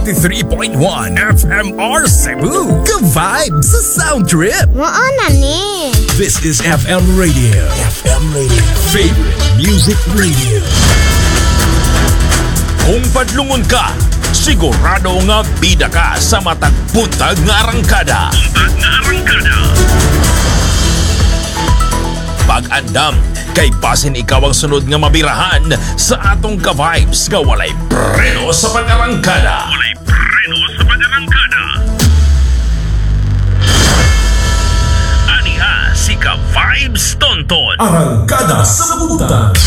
93.1 FMR Cebu. Ka-vibe sa sound trip. Maana ni. This is FM Radio. FM Radio. Favorite music radio. Kung padlungon ka, sigurado nga bida ka sa matag buntag nga arangkada. Pag-andam, kay basin ikaw ang sunod nga mabirahan sa atong ka-vibes nga walay preno sa pag-arangkada. Aniha si ka-vibes Tonton. Arangkada sa buntag.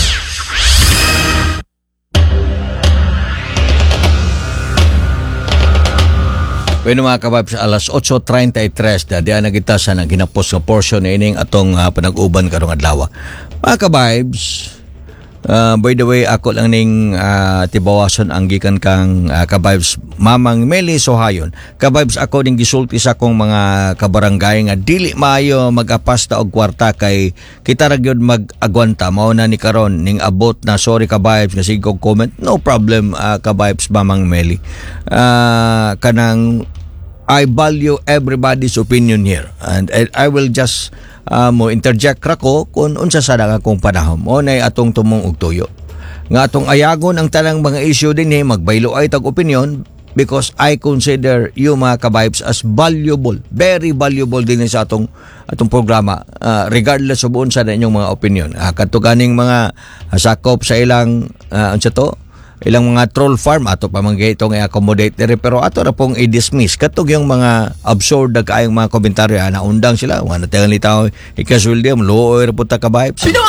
Bueno mga kababs, alas 8:33 na diyan na kita sa ginapos nga portion na ining atong panag-uban karong adlaw. Mga kababs, by the way, ako lang ning tibawason ang gikan kang kababs Mamang Meli Sohayon. Kababs, ako ning gisulti sa akong mga kabarangay nga dili maayo mag-apasta og kwarta kay kita ra gyud mag-agwanta. Mao na ni karon ning abot na sorry kababs nga sige kog comment. No problem kababs Mamang Meli. Kanang I value everybody's opinion here and I will just mo interject ra ko kung unsa sa akong panahon mo nay atong tumong og tuyo nga atong ayagon ang tanang mga issue din magbaylo ay tag opinion because I consider you mga ka-vibes as valuable, very valuable din sa atong programa regardless of unsa na inyong mga opinion. Kadto ganing mga sakop sa ilang unsa to ilang mga troll farm ato pa mga itong i-accommodate dire pero ato ra pong i-dismiss katog yung mga absurd na kaayong mga komentaryo na undang sila wala tayo litaw ikasweldo mo looy ra puta ka vibes sino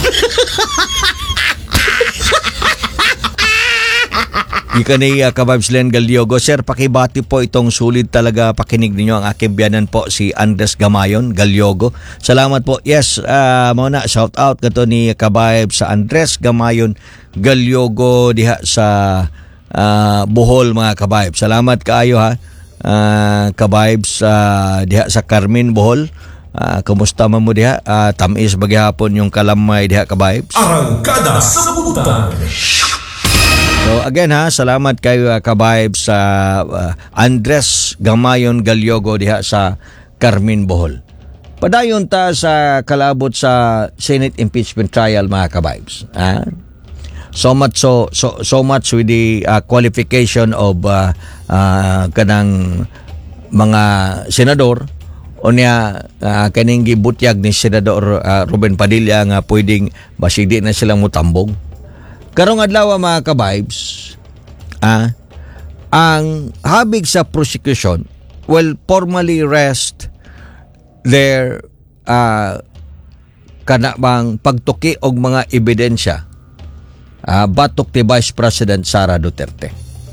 Ika ni ka-vibes Len Galyogo. Sir, pakibati po itong sulit talaga pakinig ninyo ang aking biyanan po si Andres Gamayon Galyogo. Salamat po. Yes, muna shout out kato ni ka-vibes sa Andres Gamayon Galyogo diha sa Bohol mga ka-vibes. Salamat kaayo ha. Ka-vibes diha sa Carmen Bohol. Kumusta man mo diha? Tamis bagyapon yung kalamay diha ka-vibes. Arangkada sa buntag. So again salamat kayo ka-vibes sa Andres Gamayon Galyogo diha sa Carmen Bohol. Padayon ta sa kalabot sa Senate impeachment trial mga ka-vibes. So much with the qualification of kanang mga senador unya kaning gibutyag ni Senador Ruben Padilla nga pwedeng basidi na silang mutambong. Karong adlaw mga ka-vibes, ang habig sa prosecution will formally rest their kanabang pagtuki og mga ebidensya batok ni Vice President Sara Duterte.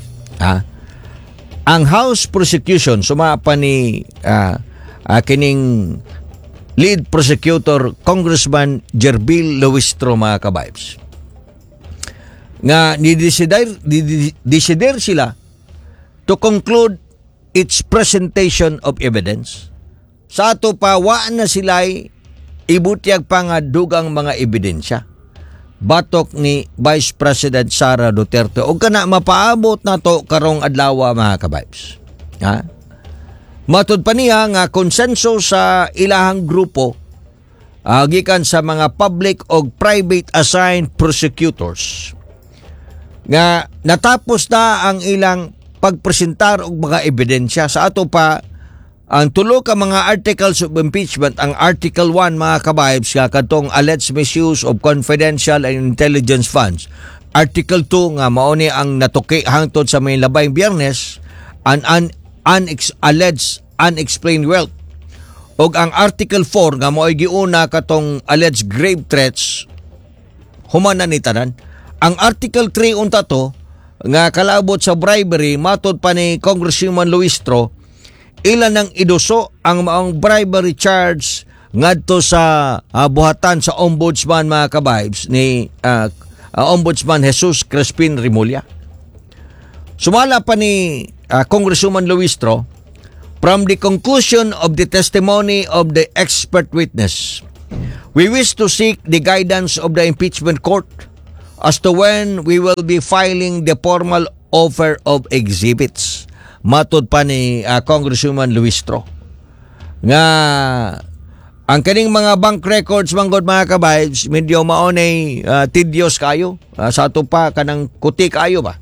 Ang House prosecution sumapa ni kining lead prosecutor Congressman Jerbil Luistro mga ka-vibes. Nga ni-decider sila to conclude its presentation of evidence. Sa ato pa, waan na sila'y ibutyag pa nga dugang mga ebidensya. Batok ni Vice President Sara Duterte. O kana mapaabot na to karong adlaw mga ka-vibes. Matud pa niya nga konsenso sa ilahang grupo gikan sa mga public o private assigned prosecutors nga natapos na ang ilang pagpresentar og mga ebidensya. Sa ato pa ang tulo ka mga articles of impeachment, ang Article 1 mga ka-vibes nga katong alleged misuse of confidential and intelligence funds. Article 2 nga mao ni ang natuki hangtod sa may labayng Biyernes, an alleged unexplained wealth. Og ang Article 4 nga mo'y giuna katong alleged grave threats human na ni tanan. Ang Article 3 unta to nga kalabot sa bribery matod pa ni Congressman Luistro ilan nang iduso ang maong bribery charge ngadto sa buhatan sa ombudsman mga ka-vibes ni Ombudsman Jesus Crispin Rimulya. Sumala pa ni Congresswoman Luistro, from the conclusion of the testimony of the expert witness, we wish to seek the guidance of the impeachment court as to when we will be filing the formal offer of exhibits. matod pa ni Congresswoman Luistro nga ang kaning mga bank records manggod mga ka-vibes medyo maunay tedious kayo sa ato pa kanang kuti kayo ba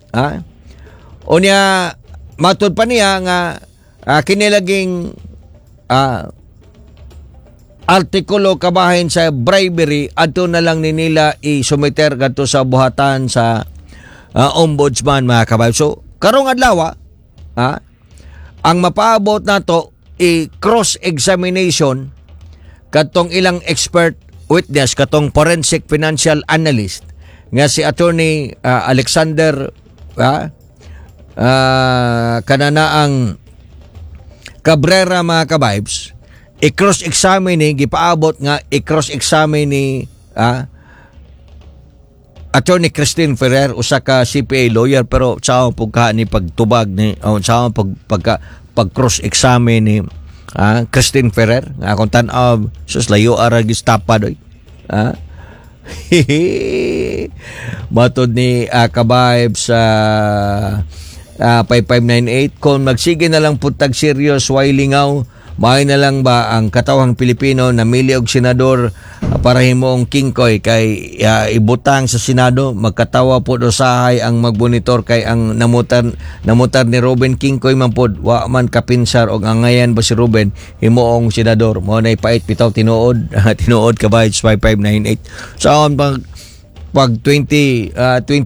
unya matod pa niya nga kinilaging artikulo kabahin sa bribery adto na lang ni nila isumiter kadto sa buhatan sa ombudsman mga ka-vibes. So karong adlaw ang mapaabot nato i-cross examination katong ilang expert witness katong forensic financial analyst nga si attorney Alexander kananaang Cabrera mga ka-vibes i-cross examine ni gipaabot nga i-cross examine ni attorney Christine Ferrer usa ka CPA lawyer pero sa pagka ni pagtubag ni sa pag cross examine ni Christine Ferrer nga akong tan-aw sus layo ara gistapa doy matod ni ka-vibes sa 5598 kung magsige na lang putag serious way lingaw may na lang ba ang katawhang Pilipino na mili og senador para himoong kingkoy kay ibutang sa Senado magkatawa po usahay ang magbonitor kay ang namutar ni Ruben Kingkoy man pod wa man kapinsar og angayan ba si Ruben himoong senador mo nay pait bitaw tinuod ka ba 5598 so pag 2022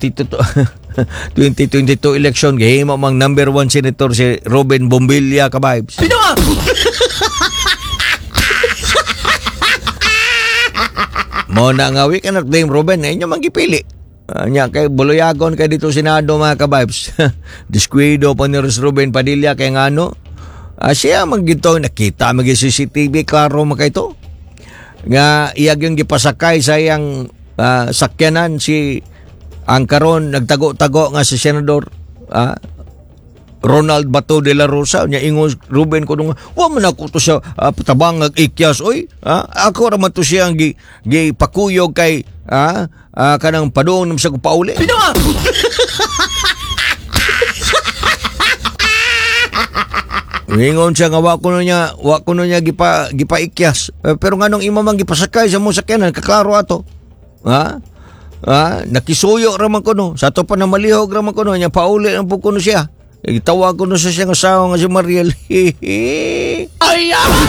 election gihimo mang number 1 senator si Ruben Bombilya ka vibes. Mo na ngawi ka na blame Ruben inyo manggipili. Nya kay buluyagon kay dito Senado mga ka-vibes. Disquido pa ni Ruben Padilla kay ngano. Siya magito nakita magi CCTV klaro makay to. Nga iyag yung gipasakay sa iyang sakyanan si ang karon nagtago-tago nga si Senador Ronald Bato de la Rosa nya ingon Ruben ko nung wa man ako to sa patabang ikyas oy ako ra man to siya ang gipakuyog kay kanang padung sa pauli ingon siya nga wa kuno niya gipaikyas pero nganong imo man gipasakay sa mo sakyanan kaklaro ato nakisuyo raman kuno sa to pa na malihog raman kuno nya pauli ang kuno siya gitawag kuno sa siyang asawa nga si Mariel ay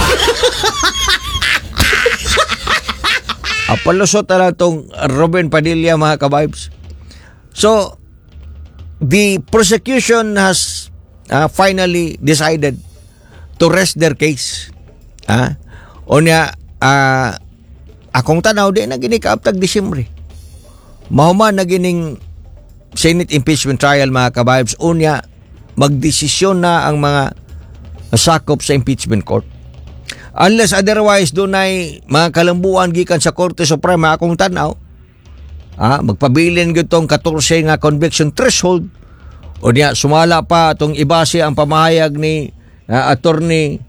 apalusot na tong Ruben Padilla mga ka-vibes. So the prosecution has finally decided to rest their case unya akong tanaw di na gini kaaptag Disyembre mahuman na gining Senate impeachment trial mga ka-vibes unya magdesisyon na ang mga sakop sa impeachment court unless otherwise dunay mga kalambuan gikan sa Korte Suprema akong tanaw magpabilin gitong 14 nga conviction threshold unya sumala pa atong ibase ang pamahayag ni attorney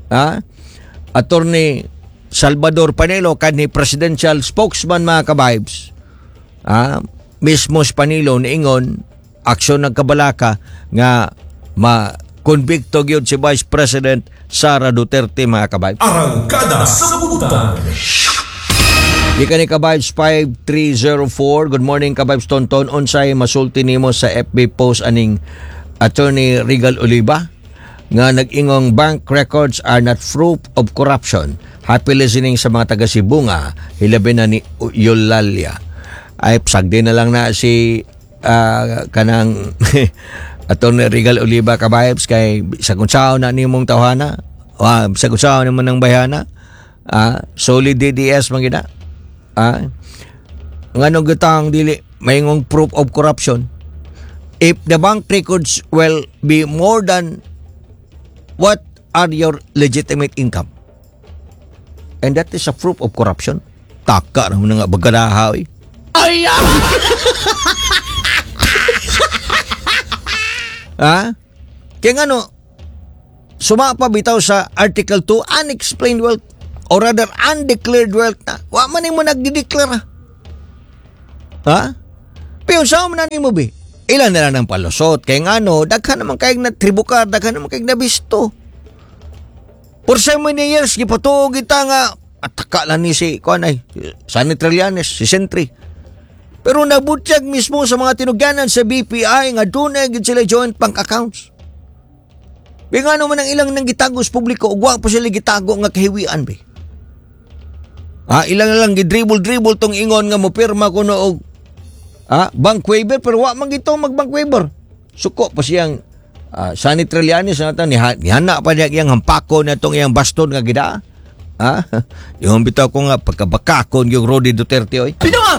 Salvador Panelo kanhi presidential spokesman mga ka-vibes mismo si Panelo niingon aksyon nagkabalaka nga ma-convicto gyud si Vice President Sara Duterte mga ka-vibes. Arangkada sa Butan. Gikan ni ka-vibes 5304. Good morning ka-vibes Tonton. Unsay masulti nimo sa FB post aning Attorney Regal Oliva nga nag-ingong bank records are not proof of corruption. Happy listening sa mga taga Sibunga. Hilabi na ni Eulalia. Ay psagdi na lang na si kanang Attorney Regal Oliva ka-vibes kay sa kunsaw na nimong tawhana sa kunsaw naman ng bayana solid DDS mangina nganong gutang dili mayngong proof of corruption if the bank records will be more than what are your legitimate income and that is a proof of corruption taka naman nga bagadahaw ay kaya nga sumapa bitaw sa Article 2 unexplained wealth or rather undeclared wealth na wa man mo nagdideklara pero saan mo na nimo be ilan na lang ng palusot. Kaya nga daghan naman kayong na tribukar, daghan naman kayong nabisto. For so many years, gipatuog kita nga, ataka lang ni si Sonny Trillanes, si Sentry. Pero nabutyag mismo sa mga tinugyanan sa BPI nga dunay gid sila joint bank accounts. Kaya nga naman ang ilang nang gitago sa publiko, ugwa pa sila gitago nga kahiwian ba. Ilang na lang gidribble-dribble tong ingon nga mo pirma ko og bank waiver, pero wa man gito mag-bank waiver. Suko pa siyang Sonny Trillanes na ito, nihana pa niya iyang hampako na itong iyang baston nga gida. Yung bitaw ko nga, pagkabakakon yung Rodi Duterte, oy. Pinawa!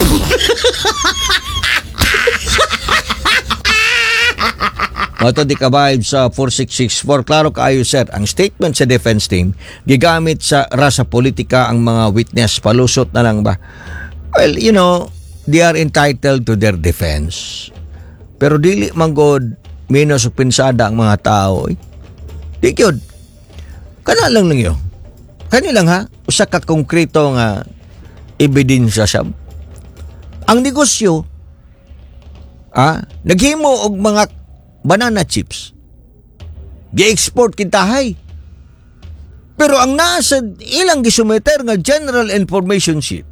Ito di ka-vibes sa 4664. Klaro kaayo, sir, ang statement sa defense team, gigamit sa rasa politika ang mga witness. Palusot na lang ba? Well, they are entitled to their defense. Pero dili manggod minus pinsada ang mga tao. Di yun. Kana lang yun. Kanilang usa ka konkreto nga ebidensya siya. Ang negosyo, naghimo og mga banana chips. Gi-export kintahay. Pero ang nasa ilang gisumeter nga general information sheet,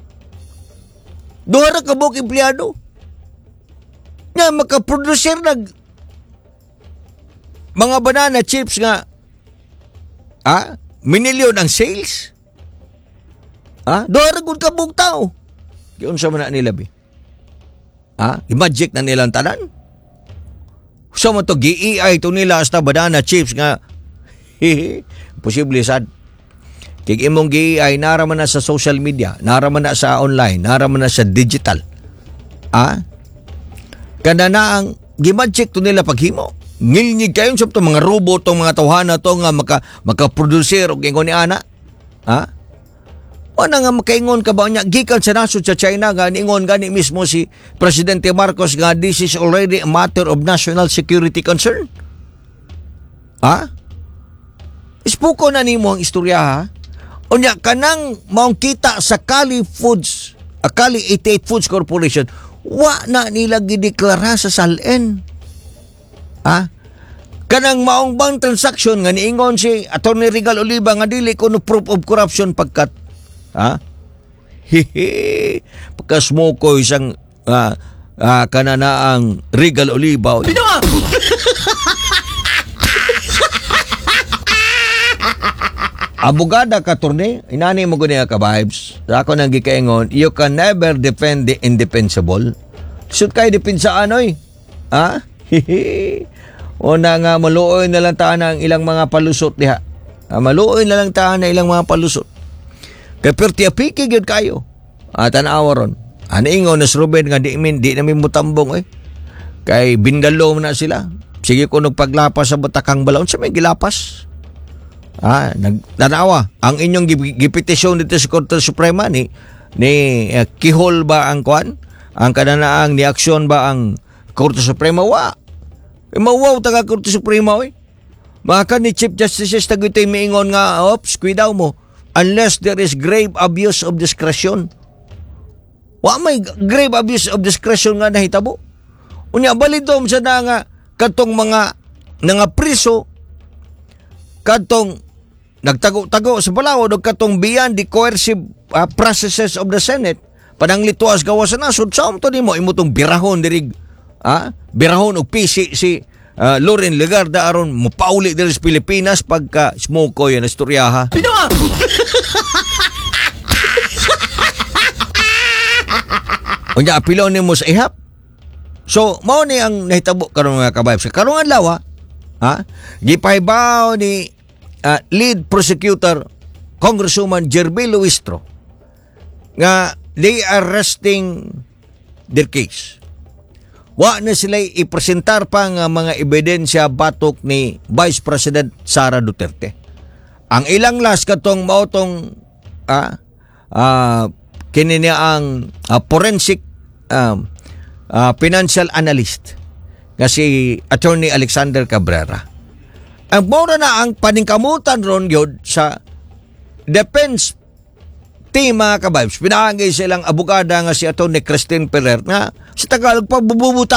duha ra ka buok empleyado nga makaproducer nag mga banana chips nga minilyon ang sales. Duha ra gud ka buok tao. Giunsa man na nila bi? I-magic na nilang tanan. So mo to GEI to nila hasta banana chips nga posible sad. Kig imong GEI naraman na sa social media, naraman na sa online, naraman na sa digital. Kada na ang gimagic to nila paghimo. Ngilnyig kayon sa mga robot tong mga tawhana to nga makaproducer og ingon ni ana. Wala nga makaingon ka ba niya gikan sa nasod sa China nga ningon gani mismo si Presidente Marcos nga this is already a matter of national security concern. Ispuko na nimo ang istorya Unya kanang maong kita sa Cali 88 Foods Corporation wa na nila gideklara sa SALN. Kanang maong bang transaction nga niingon si Attorney Regal Oliva nga dili kuno proof of corruption pagkat pagka-smoke isang kananaang Regal Oliva. Abogada ka, Attorney, inani mo guni ka vibes. Ako nang gikaingon, you can never defend the indefensible. Sud kay depensa anoy. Una nga maluoy na lang taan ang ilang mga palusot diha. Maluoy na lang taan na ilang mga palusot. Kaya perti apiki gyud kayo. Tanawa ron. Ingon na Ruben nga di namin mutambong Kay bindalo na sila. Sige ko nagpaglapas sa batakang balaon sa may gilapas. Nanawa. Ang inyong gipetisyon dito sa Korte Suprema ni kihol ba ang kwan? Ang kananaang ni aksyon ba ang Korte Suprema? Mawaw taga Korte Suprema Maka ni Chief Justice tagitoy miingon nga ops kuidaw mo unless there is grave abuse of discretion. Wa may grave abuse of discretion nga nahitabo. Unya balidom sa nga katong mga priso katong nagtago-tago sa balawod o katong beyond the coercive processes of the Senate padang lituas gawa sa nasod sa to nimo imutong birahon dirig birahon og pisi si Loren Legarda aron mopauli diri sa Pilipinas pagka smoko yan istoryaha. Unya apilon nimo sa ihap. So mao ni ang nahitabo karon mga kabayb sa karong adlaw gipahibaw ni lead prosecutor Congresswoman Jerby Luistro nga they are resting their case. Wa na sila ipresentar pa nga mga ebidensya batok ni Vice President Sara Duterte. Ang ilang last katong mautong kinini ang forensic financial analyst nga si Attorney Alexander Cabrera. Ang mura na ang paningkamutan ron yun sa defense team mga kabibes. Pinahangay silang abogada nga si Atty. Christine Ferrer nga sa Tagalog pa bububuta